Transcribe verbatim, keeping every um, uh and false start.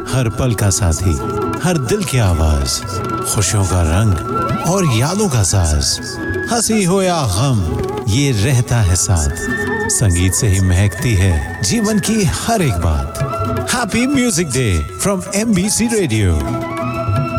हर पल का साथी, हर दिल की आवाज, खुशियों का रंग और यादों का साज, हंसी हो या गम, ये रहता है साथ। संगीत से ही महकती है जीवन की हर एक बात। Happy music day from MBC radio.